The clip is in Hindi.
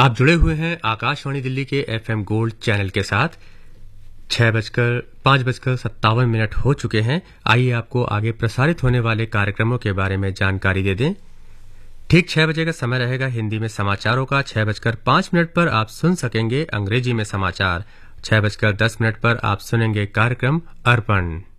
आप जुड़े हुए हैं आकाशवाणी दिल्ली के एफएम गोल्ड चैनल के साथ। 5:57 हो चुके हैं। आइए आपको आगे प्रसारित होने वाले कार्यक्रमों के बारे में जानकारी दे दें। ठीक 6 बजे का समय रहेगा हिंदी में समाचारों का। 6:05 पर आप सुन सकेंगे अंग्रेजी में समाचार। 6:10 पर आप सुनेंगे कार्यक्रम अर्पण।